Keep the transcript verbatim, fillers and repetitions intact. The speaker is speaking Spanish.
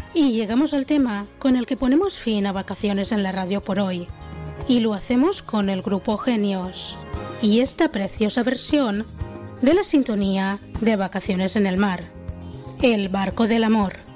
Y llegamos al tema con el que ponemos fin a Vacaciones en la Radio por hoy. Y lo hacemos con el grupo Genios y esta preciosa versión de la sintonía de Vacaciones en el Mar, El barco del amor.